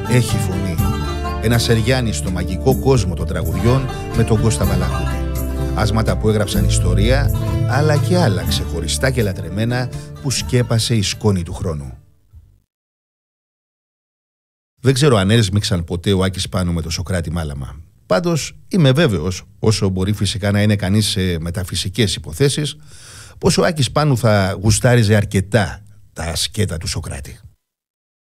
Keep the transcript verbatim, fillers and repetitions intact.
έχει φωνή. Ένα Σεριάννη στο μαγικό κόσμο των τραγουδιών με τον Κώστα Μπαλαχούτη. Άσματα που έγραψαν ιστορία, αλλά και άλλα ξεχωριστά και λατρεμένα που σκέπασε η σκόνη του χρόνου. Δεν ξέρω αν έσμιξαν ποτέ ο Άκης Πάνου με τον Σωκράτη Μάλαμα. Πάντως είμαι βέβαιος, όσο μπορεί φυσικά να είναι κανείς σε μεταφυσικές υποθέσεις, πως ο Άκης Πάνου θα γουστάριζε αρκετά τα σκέτα του Σωκράτη.